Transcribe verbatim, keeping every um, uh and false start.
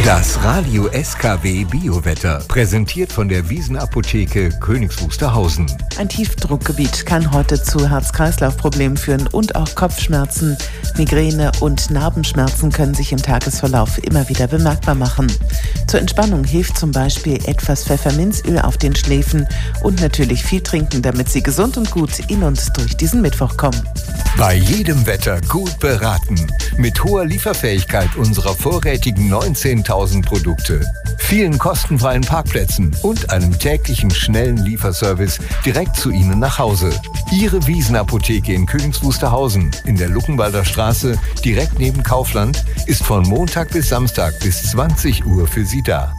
Das Radio S K W Biowetter, präsentiert von der Wiesenapotheke Königs Wusterhausen. Ein Tiefdruckgebiet kann heute zu Herz-Kreislauf-Problemen führen und auch Kopfschmerzen. Migräne und Narbenschmerzen können sich im Tagesverlauf immer wieder bemerkbar machen. Zur Entspannung hilft zum Beispiel etwas Pfefferminzöl auf den Schläfen und natürlich viel trinken, damit Sie gesund und gut in und durch diesen Mittwoch kommen. Bei jedem Wetter gut beraten. Mit hoher Lieferfähigkeit unserer vorrätigen neunzehntausend Produkte, vielen kostenfreien Parkplätzen und einem täglichen schnellen Lieferservice direkt zu Ihnen nach Hause. Ihre Wiesenapotheke in Königs Wusterhausen in der Luckenwalder Straße direkt neben Kaufland ist von Montag bis Samstag bis zwanzig Uhr für Sie da.